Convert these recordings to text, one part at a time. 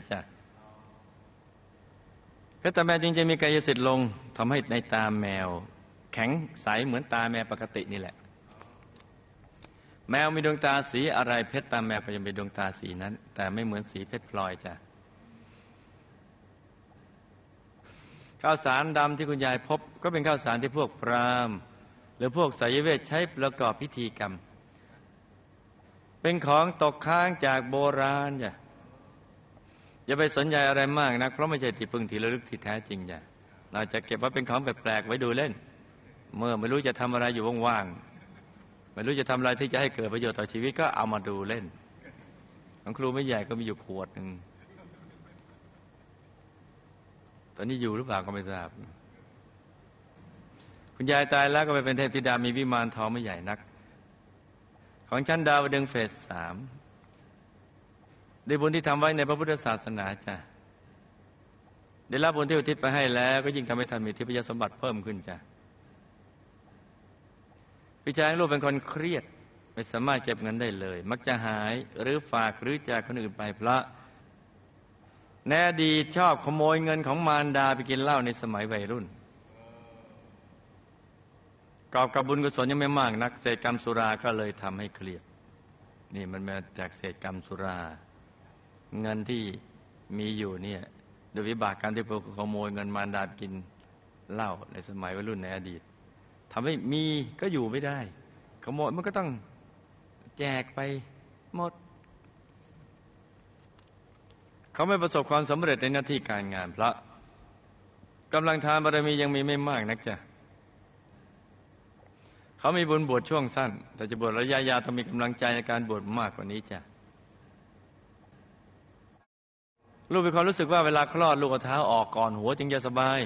จ้ะเพชรตาแมวจึงจะมีกายสิทธิ์ลงทำให้ในตาแมวแข็งใสเหมือนตาแมวปกตินี่แหละแมวมีดวงตาสีอะไรเพชรตาแมวก็จะมีดวงตาสีนั้นแต่ไม่เหมือนสีเพชรพลอยจ้ะข้าวสารดำที่คุณยายพบก็เป็นข้าวสารที่พวกพราหมณ์หรือพวกไสยเวทใช้ประกอบพิธีกรรมเป็นของตกค้างจากโบราณจ้ะอย่าไปสนใจอะไรมากนักเพราะไม่ใช่ที่พึ่งที่ระลึกที่แท้จริงจ้ะเราจะเก็บไว้เป็นของแปลกๆไว้ดูเล่นเมื่อไม่รู้จะทำอะไรอยู่ว่างๆไม่รู้จะทำอะไรที่จะให้เกิดประโยชน์ต่อชีวิตก็เอามาดูเล่นของครูไม่ใหญ่ก็มีอยู่ขวดหนึ่งตอนนี้อยู่หรือเปล่าก็ไม่ทราบคุณยายตายแล้วก็ไปเป็นเทพธิดามีวิมานทองไม่ใหญ่นักของชั้นดาวดึงส์เฟส 3ได้บุญที่ทำไว้ในพระพุทธศาสนาจ้ะได้รับบุญที่อุทิศไปให้แล้วก็ยิ่งทำให้ท่านมีทิพยสมบัติเพิ่มขึ้นจ้ะพี่ชายลูกเป็นคนเครียดไม่สามารถเก็บเงินได้เลยมักจะหายหรือฝากหรือจากคนอื่นไปเพราะในอดีตชอบขโมยเงินของมารดาไปกินเหล้าในสมัยวัยรุ่นกอบกับบุญกุศลยังไม่มากนักเศษกรรมสุราก็เลยทำให้เครียดนี่มันมาจากเศษกรรมสุราเงินที่มีอยู่เนี่ยโดยวิบากกรรมที่พวกขโมยเงินมารดากินเหล้าในสมัยวัยรุ่นในอดีตทำให้มีก็อยู่ไม่ได้ขโมยมันก็ต้องแจกไปหมดเขาไม่ประสบความสำเร็จในหน้าที่การงานเพราะกำลังทานบารมียังมีไม่มากนักจ้ะเขามีบุญบวชช่วงสั้นแต่จะบวชระยะยาวต้องมีกำลังใจในการบวชมากกว่านี้จ้ะลูกมีความรู้สึกว่าเวลาคลอดลูกเอาเท้าออกก่อนหัวจึงจะสบาย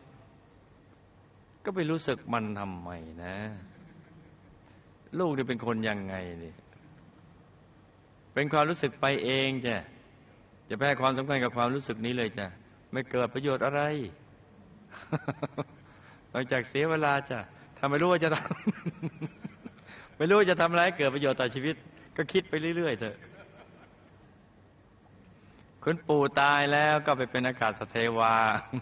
ก็ไปรู้สึกมันทำไมนะลูกนี่เป็นคนยังไงนี่เป็นความรู้สึกไปเองจ้ะจะไปให้ความสำคัญกับความรู้สึกนี้เลยจ้ะไม่เกิดประโยชน์อะไร นอกจากเสียเวลาจ้ะถ้าไม่รู้ว่าจะทำ ไม่รู้ว่าจะทำอะไรให้เกิดประโยชน์ต่อชีวิตก็คิดไปเรื่อยๆเถอะคุณปู่ตายแล้วก็ไปเป็นอากาศเทวา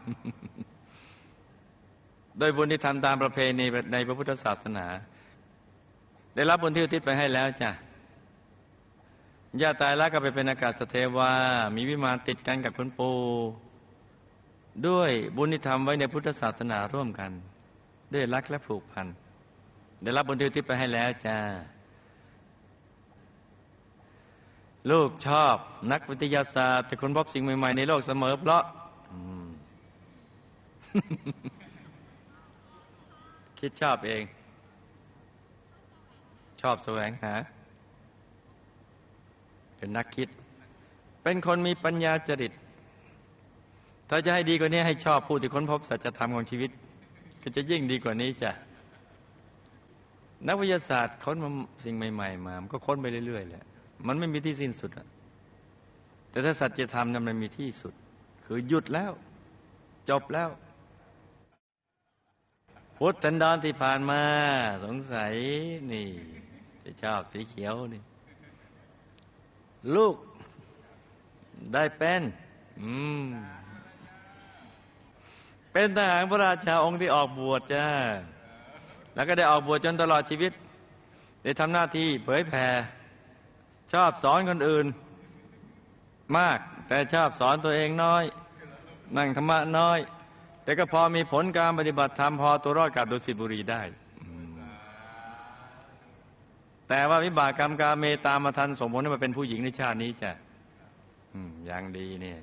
โดยบุญที่ทำตามประเพณีในพระพุทธศาสนาได้รับบุญที่อุทิศไปให้แล้วจ้ะย่าตายแล้วก็ไปเป็นอากาศเทวามีวิมานติดกันกับคุณปู่ด้วยบุญที่ทำไว้ในพุทธศาสนาร่วมกันด้วยรักและผูกพันได้รับบุญที่อุทิศไปให้แล้วจ้าลูกชอบนักวิทยาศาสตร์แต่ค้นพบสิ่งใหม่ๆในโลกเสมอเพราะ คิดชอบเองชอบแสวงหาเป็นนักคิดเป็นคนมีปัญญาจริตถ้าจะให้ดีกว่านี้ให้ชอบผู้ที่ค้นพบสัจธรรมของชีวิตก็จะยิ่งดีกว่านี้จ้ะนักวิทยาศาสตร์ค้นมาสิ่งใหม่ๆมามันก็ค้นไปเรื่อยๆแหละมันไม่มีที่สิ้นสุดอะแต่ถ้าสัจธรรมนั้นมันมีที่สุดคือหยุดแล้วจบแล้วพุทธันดรที่ผ่านมาสงสัยนี่จะชอบสีเขียวนี่ลูกได้เป็นทหารพระราชาองค์ที่ออกบวชจ้าแล้วก็ได้ออกบวชจนตลอดชีวิตได้ทำหน้าที่เผยแผ่ชอบสอนคนอื่นมากแต่ชอบสอนตัวเองน้อยนั่งธรรมะน้อยแต่ก็พอมีผลการปฏิบัติธรรมพอตัวรอดกับดุสิตบุรีได้แต่ว่าวิบากกรรมกาเมตามมาทันส่งผลให้มาเป็นผู้หญิงในชาตินี้จ้ะอย่างดีเนี่ย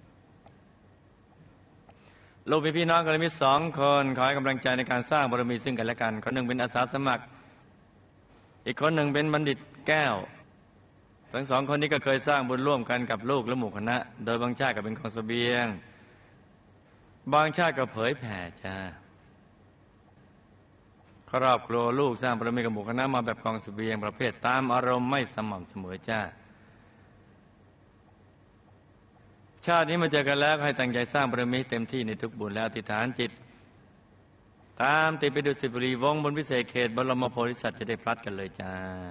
ลูกมีพี่น้องกัลยาณมิตร2 คนขอให้กำลังใจในการสร้างบารมีซึ่งกันและกันคนหนึ่งเป็นอาสาสมัครอีกคนหนึ่งเป็นบัณฑิตแก้วทั้ง2 คนนี้ก็เคยสร้างบุญร่วมกันกับลูกและหมู่คณะโดยบางชาติก็เป็นของเสบียงบางชาติก็เผยแผ่จ้าครอบครัวลูกสร้างบารมีกับหมู่คณะมาแบบกองเสบียงประเภทตามอารมณ์ไม่สม่ำเสมอจ้าชาตินี้มาเจอกันแล้วให้ตั้งใจสร้างบารมีเต็มที่ในทุกบุญแล้วอธิษฐานจิตตามติดไปดุสิตบุรีวงบนวิเศษเขตบรมโพธิสัตว์จะได้พลัดกันเลยจ้า